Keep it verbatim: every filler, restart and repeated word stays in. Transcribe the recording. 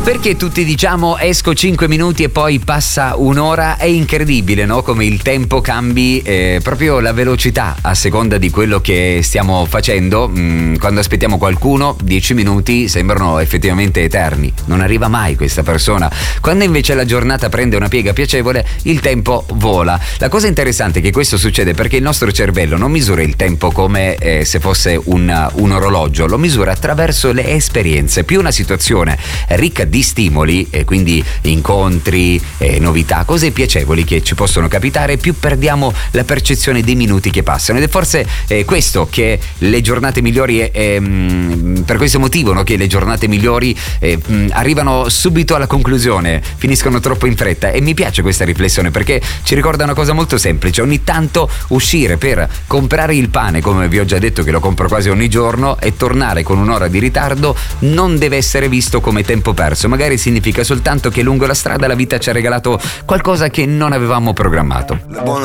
Perché tutti diciamo esco cinque minuti e poi passa un'ora? È incredibile, no? Come il tempo cambi eh, proprio la velocità a seconda di quello che stiamo facendo. Mm, quando aspettiamo qualcuno, dieci minuti sembrano effettivamente eterni. Non arriva mai questa persona. Quando invece la giornata prende una piega piacevole, il tempo vola. La cosa interessante è che questo succede perché il nostro cervello non misura il tempo come eh, se fosse un, un orologio, lo misura attraverso le esperienze. Più una situazione è ricca di stimoli e quindi incontri, eh, novità, cose piacevoli che ci possono capitare, più perdiamo la percezione dei minuti che passano. Ed è forse eh, questo che le giornate migliori è, è, per questo motivo, no, che le giornate migliori eh, arrivano subito alla conclusione, finiscono troppo in fretta. E mi piace questa riflessione perché ci ricorda una cosa molto semplice: ogni tanto uscire per comprare il pane, come vi ho già detto che lo compro quasi ogni giorno, e tornare con un'ora di ritardo non deve essere visto come tempo perso. Magari significa soltanto che lungo la strada la vita ci ha regalato qualcosa che non avevamo programmato. Le buone